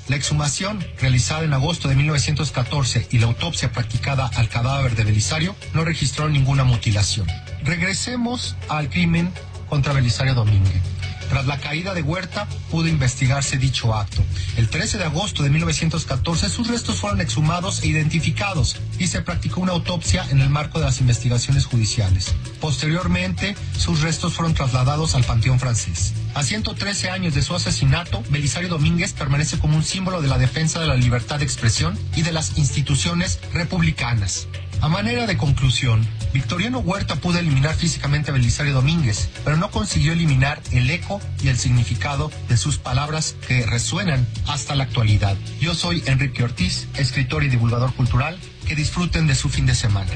La exhumación realizada en agosto de 1914 y la autopsia practicada al cadáver de Belisario no registró ninguna mutilación. Regresemos al crimen contra Belisario Domínguez. Tras la caída de Huerta, pudo investigarse dicho acto. El 13 de agosto de 1914, sus restos fueron exhumados e identificados y se practicó una autopsia en el marco de las investigaciones judiciales. Posteriormente, sus restos fueron trasladados al Panteón Francés. A 113 años de su asesinato, Belisario Domínguez permanece como un símbolo de la defensa de la libertad de expresión y de las instituciones republicanas. A manera de conclusión, Victoriano Huerta pudo eliminar físicamente a Belisario Domínguez, pero no consiguió eliminar el eco y el significado de sus palabras que resuenan hasta la actualidad. Yo soy Enrique Ortiz, escritor y divulgador cultural. Que disfruten de su fin de semana.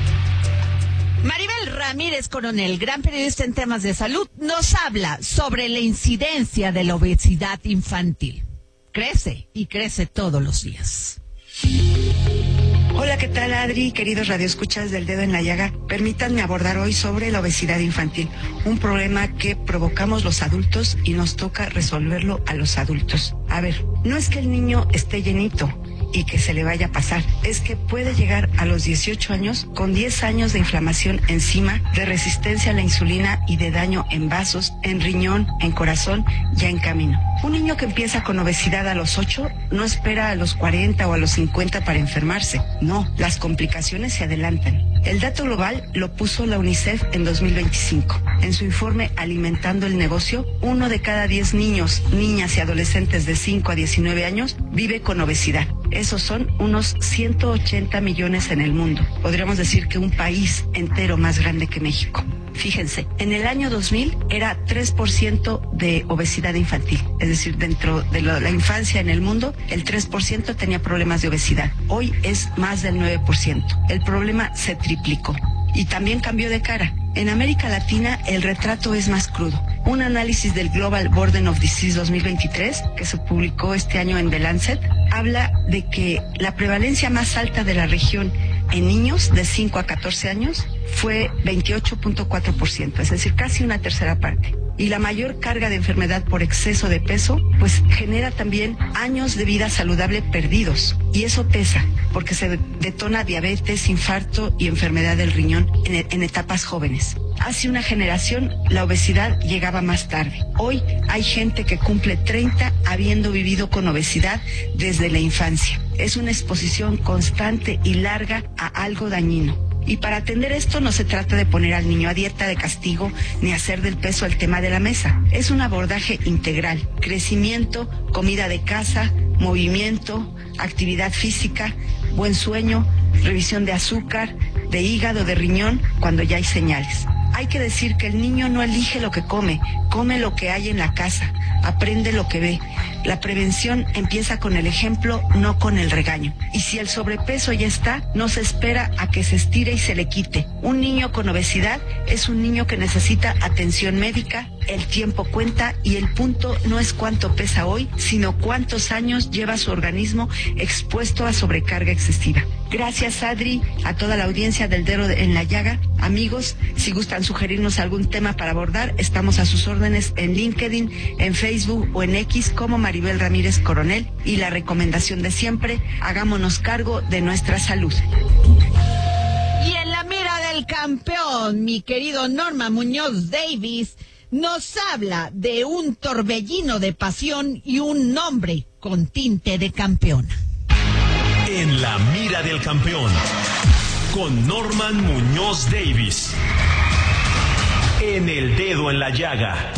Maribel Ramírez Coronel, gran periodista en temas de salud, nos habla sobre la incidencia de la obesidad infantil. Crece y crece todos los días. Hola, ¿qué tal, Adri? Queridos radioescuchas del Dedo en la Llaga, permítanme abordar hoy sobre la obesidad infantil, un problema que provocamos los adultos y nos toca resolverlo a los adultos. A ver, no es que el niño esté llenito y que se le vaya a pasar, es que puede llegar a los 18 años con 10 años de inflamación encima, de resistencia a la insulina y de daño en vasos, en riñón, en corazón, ya en camino. Un niño que empieza con obesidad a los 8 no espera a los 40 o a los 50 para enfermarse. No, las complicaciones se adelantan. El dato global lo puso la UNICEF en 2025. En su informe Alimentando el Negocio, 1 de cada 10 niños, niñas y adolescentes de 5 a 19 años vive con obesidad. Esos son unos 180 millones en el mundo. Podríamos decir que un país entero más grande que México. Fíjense, en el año 2000 era 3% de obesidad infantil. Es decir, dentro de la infancia en el mundo, el 3% tenía problemas de obesidad. Hoy es más del 9%. El problema se triplicó. Y también cambió de cara. En América Latina, el retrato es más crudo. Un análisis del Global Burden of Disease 2023, que se publicó este año en The Lancet, habla de que la prevalencia más alta de la región en niños de 5 a 14 años fue 28.4%, es decir, casi una tercera parte. Y la mayor carga de enfermedad por exceso de peso, pues genera también años de vida saludable perdidos. Y eso pesa, porque se detona diabetes, infarto y enfermedad del riñón en etapas jóvenes. Hace una generación, la obesidad llegaba más tarde. Hoy hay gente que cumple 30 habiendo vivido con obesidad desde la infancia. Es una exposición constante y larga a algo dañino. Y para atender esto no se trata de poner al niño a dieta de castigo ni hacer del peso el tema de la mesa. Es un abordaje integral. Crecimiento, comida de casa, movimiento, actividad física, buen sueño, revisión de azúcar, de hígado, de riñón, cuando ya hay señales. Hay que decir que el niño no elige lo que come, come lo que hay en la casa, aprende lo que ve. La prevención empieza con el ejemplo, no con el regaño. Y si el sobrepeso ya está, no se espera a que se estire y se le quite. Un niño con obesidad es un niño que necesita atención médica, el tiempo cuenta y el punto no es cuánto pesa hoy, sino cuántos años lleva su organismo expuesto a sobrecarga excesiva. Gracias, Adri, a toda la audiencia del Dedo en la Llaga. Amigos, si gustan sugerirnos algún tema para abordar, estamos a sus órdenes en LinkedIn, en Facebook o en X como Maribel Ramírez Coronel. Y la recomendación de siempre, hagámonos cargo de nuestra salud. Y en la mira del campeón, mi querido Norma Muñoz Davis nos habla de un torbellino de pasión y un nombre con tinte de campeona. En la mira del campeón, con Norman Muñoz Davis. En el Dedo en la Llaga.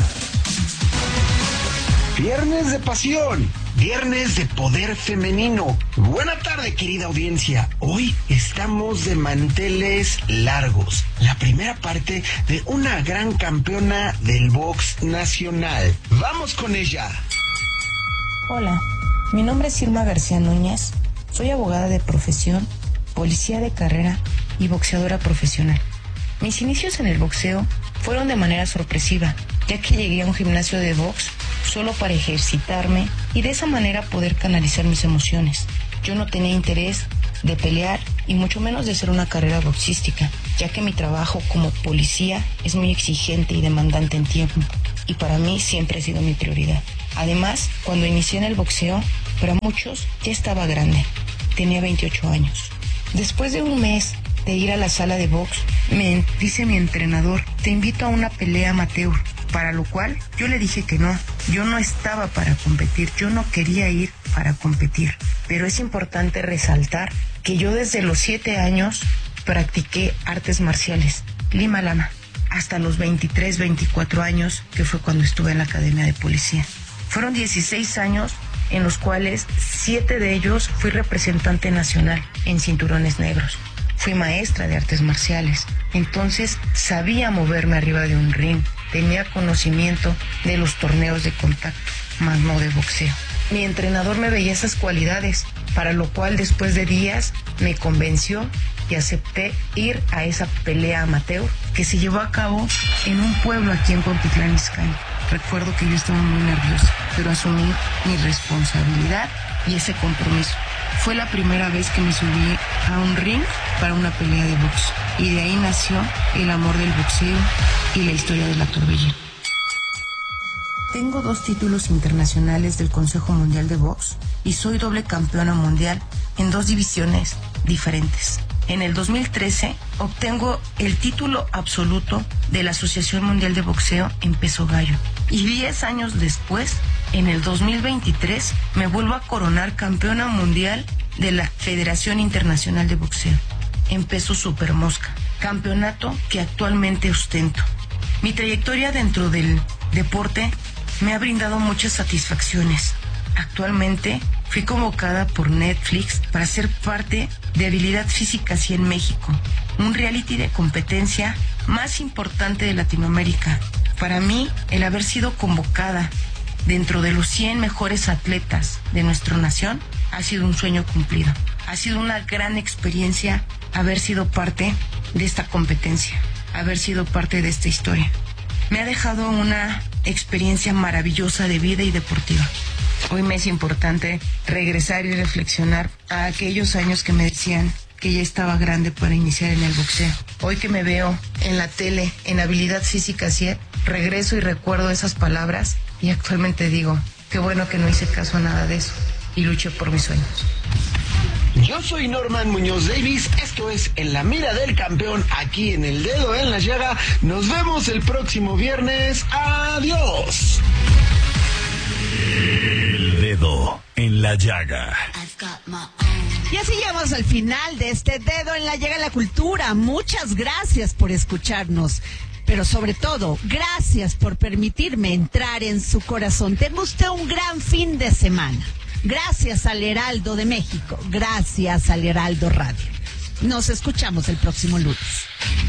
Viernes de pasión, viernes de poder femenino. Buena tarde, querida audiencia. Hoy estamos de manteles largos. La primera parte de una gran campeona del box nacional. ¡Vamos con ella! Hola, mi nombre es Irma García Núñez. Soy abogada de profesión, policía de carrera y boxeadora profesional. Mis inicios en el boxeo fueron de manera sorpresiva, ya que llegué a un gimnasio de box solo para ejercitarme y de esa manera poder canalizar mis emociones. Yo no tenía interés de pelear y mucho menos de hacer una carrera boxística, ya que mi trabajo como policía es muy exigente y demandante en tiempo, y para mí siempre ha sido mi prioridad. Además, cuando inicié en el boxeo, para muchos ya estaba grande. Tenía 28 años. Después de un mes de ir a la sala de box, me dice mi entrenador, te invito a una pelea amateur. Para lo cual yo le dije que no, yo no estaba para competir, yo no quería ir para competir. Pero es importante resaltar que yo desde los 7 años practiqué artes marciales, Lima Lama, hasta los 23, 24 años, que fue cuando estuve en la academia de policía. Fueron 16 años en los cuales 7 de ellos fui representante nacional en cinturones negros. Fui maestra de artes marciales, entonces sabía moverme arriba de un ring, tenía conocimiento de los torneos de contacto, más no de boxeo. Mi entrenador me veía esas cualidades, para lo cual después de días me convenció y acepté ir a esa pelea amateur que se llevó a cabo en un pueblo aquí en Cuautitlán Izcalli. Recuerdo que yo estaba muy nerviosa, pero asumí mi responsabilidad y ese compromiso. Fue la primera vez que me subí a un ring para una pelea de box. Y de ahí nació el amor del boxeo y la historia de la Torbellino. Tengo 2 títulos internacionales del Consejo Mundial de Box y soy doble campeona mundial en 2 divisiones diferentes. En el 2013 obtengo el título absoluto de la Asociación Mundial de Boxeo en peso gallo. Y 10 años después, en el 2023, me vuelvo a coronar campeona mundial de la Federación Internacional de Boxeo en peso supermosca, campeonato que actualmente ostento. Mi trayectoria dentro del deporte me ha brindado muchas satisfacciones. Actualmente fui convocada por Netflix para ser parte de Habilidad Física 100 México, un reality de competencia más importante de Latinoamérica. Para mí, el haber sido convocada dentro de los 100 mejores atletas de nuestra nación ha sido un sueño cumplido. Ha sido una gran experiencia haber sido parte de esta competencia, haber sido parte de esta historia. Me ha dejado una experiencia maravillosa de vida y deportiva. Hoy me es importante regresar y reflexionar a aquellos años que me decían que ya estaba grande para iniciar en el boxeo. Hoy que me veo en la tele, en Habilidad Física 100, regreso y recuerdo esas palabras y actualmente digo, qué bueno que no hice caso a nada de eso y luché por mis sueños. Yo soy Norman Muñoz Davis, esto es En la Mira del Campeón, aquí en El Dedo en la Llaga. Nos vemos el próximo viernes. ¡Adiós! El Dedo en la Llaga. Y así llegamos al final de este Dedo en la Llaga de la Cultura. Muchas gracias por escucharnos. Pero sobre todo, gracias por permitirme entrar en su corazón. Tenga usted un gran fin de semana. Gracias al Heraldo de México. Gracias al Heraldo Radio. Nos escuchamos el próximo lunes.